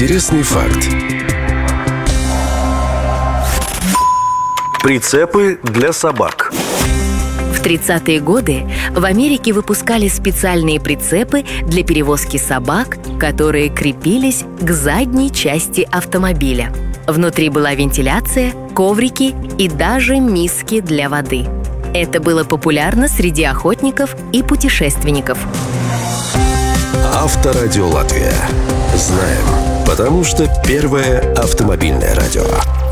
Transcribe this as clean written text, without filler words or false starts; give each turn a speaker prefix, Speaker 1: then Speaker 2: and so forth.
Speaker 1: Интересный факт.
Speaker 2: Прицепы для собак.
Speaker 3: В 30-е годы в Америке выпускали специальные прицепы для перевозки собак, которые крепились к задней части автомобиля. Внутри была вентиляция, коврики и даже миски для воды. Это было популярно среди охотников и путешественников.
Speaker 1: Авторадио Латвия. Знаем, потому что первое автомобильное радио.